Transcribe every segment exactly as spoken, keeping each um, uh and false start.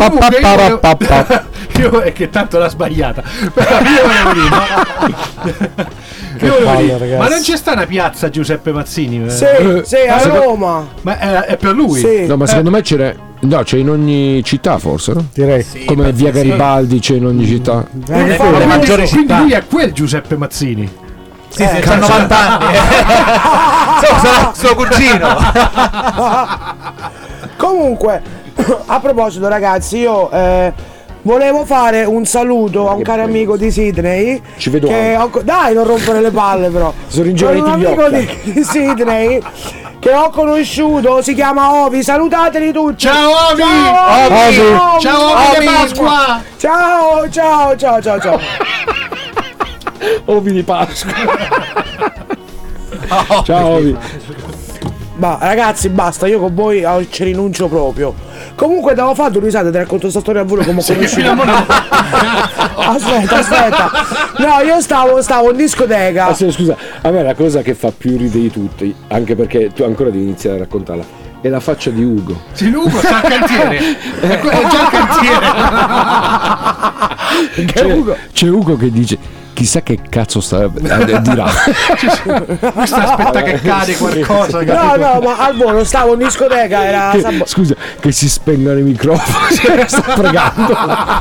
Comunque io volevo... io è che tanto l'ha sbagliata. Però io volevo dire, ma... io volevo palle, dire, ma non c'è sta una piazza Giuseppe Mazzini? Sì, eh? sì, a Roma. Ma è, è per lui? Sì. No, ma secondo me c'è, no, c'è in ogni città forse, no? Direi. Sì, Come via Garibaldi c'è in ogni città. Eh, le- le maggiori quindi città. lui è quel Giuseppe Mazzini. Sì, sì, c'ha novanta anni. So, sarà suo cugino. Comunque, a proposito, ragazzi, io eh, volevo fare un saluto a un caro amico di Sydney. Ci vedo che ho, dai, non rompere le palle, però. Sono Con ingiovaniti un gli amico occhi. di, di Sydney che ho conosciuto, si chiama Ovi. Salutateli tutti. Ciao Ovi! Ciao Ovi! Ovi! Ovi! Ciao Ovi Ovi! di Pasqua! Ciao, ciao, ciao, ciao, ciao. Ovi di Pasqua. Ciao Ovi. Ma ragazzi, basta, io con voi oh, ci rinuncio proprio. Comunque devo fare due risate, ti racconto questa storia a voi come ho conosciuto. Aspetta, aspetta. No, io stavo, stavo in discoteca. Ah, sì, scusa, a me la cosa che fa più ridere di tutti, anche perché tu ancora devi iniziare a raccontarla, è la faccia di Ugo. Sì, Ugo sta al cantiere. È que- è già al cantiere. C'è Ugo. C'è Ugo che dice chissà che cazzo sta dirà. Questa aspetta che cade qualcosa. No, capito? no, ma al volo stavo in discoteca, era Che- sab- scusa, che si spengano i microfoni. Sto pregando.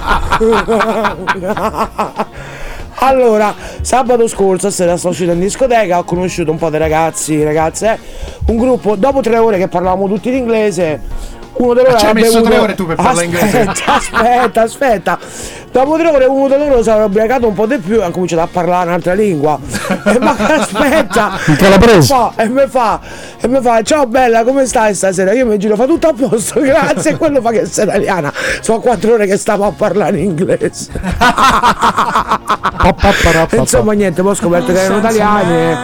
Allora, sabato scorso sera sono uscito in discoteca, ho conosciuto un po' di ragazzi, ragazze, un gruppo, dopo tre ore che parlavamo tutti in inglese, uno di loro Ci hai ha messo bevuto... tre ore tu per parlare inglese? Aspetta, aspetta, aspetta. Dopo tre ore uno di loro si era ubriacato un po' di più e ha cominciato a parlare un'altra lingua. E ma aspetta! Il calabrese. Fa, e mi fa, e mi fa, ciao bella, come stai stasera? Io mi giro, fa tutto a posto, grazie. E quello fa che sei italiana. Sono quattro ore che stavo a parlare in inglese. Insomma niente, poi ho scoperto che erano italiani.